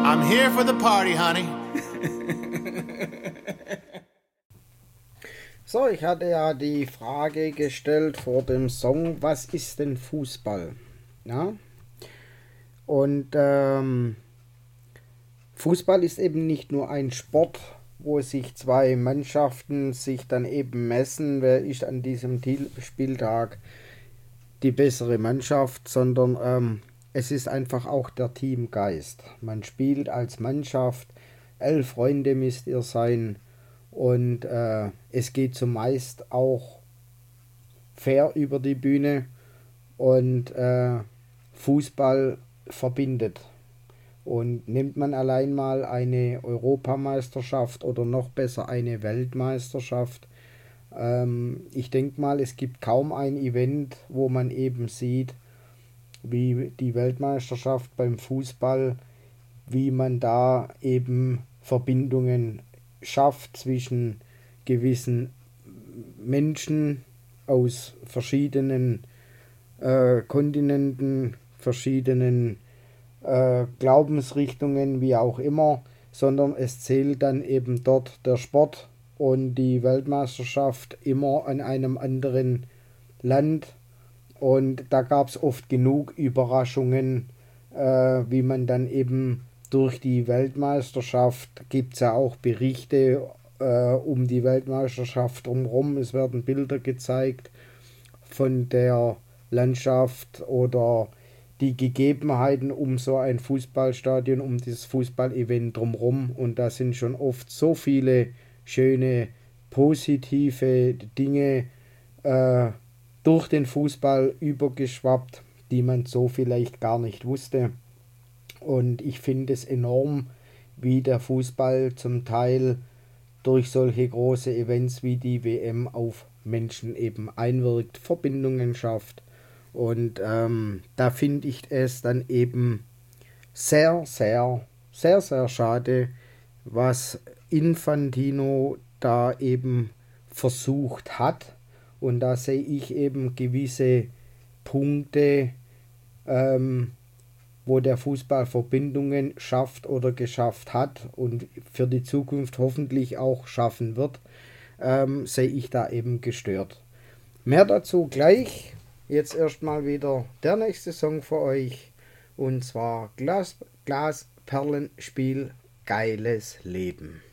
I'm here for the party, honey. So, ich hatte ja die Frage gestellt vor dem Song, was ist denn Fußball? Ja? Und Fußball ist eben nicht nur ein Sport, wo sich zwei Mannschaften sich dann eben messen, wer ist an diesem Spieltag die bessere Mannschaft, sondern es ist einfach auch der Teamgeist. Man spielt als Mannschaft, 11 Freunde müsst ihr sein und es geht zumeist auch fair über die Bühne und Fußball verbindet. Und nimmt man allein mal eine Europameisterschaft oder noch besser eine Weltmeisterschaft, ich denke mal, es gibt kaum ein Event, wo man eben sieht, wie die Weltmeisterschaft beim Fußball, wie man da eben Verbindungen schafft zwischen gewissen Menschen aus verschiedenen Kontinenten, verschiedenen Glaubensrichtungen, wie auch immer, sondern es zählt dann eben dort der Sport und die Weltmeisterschaft immer an einem anderen Land. Und da gab es oft genug Überraschungen, wie man dann eben durch die Weltmeisterschaft, gibt es ja auch Berichte um die Weltmeisterschaft drumherum. Es werden Bilder gezeigt von der Landschaft oder die Gegebenheiten um so ein Fußballstadion, um dieses Fußballevent drumherum. Und da sind schon oft so viele schöne, positive Dinge durch den Fußball übergeschwappt, die man so vielleicht gar nicht wusste. Und ich finde es enorm, wie der Fußball zum Teil durch solche große Events wie die WM auf Menschen eben einwirkt, Verbindungen schafft. Und da finde ich es dann eben sehr, sehr, sehr, sehr schade, was Infantino da eben versucht hat. Und da sehe ich eben gewisse Punkte, wo der Fußball Verbindungen schafft oder geschafft hat und für die Zukunft hoffentlich auch schaffen wird, sehe ich da eben gestört. Mehr dazu gleich. Jetzt erstmal wieder der nächste Song für euch. Und zwar Glasperlenspiel, geiles Leben.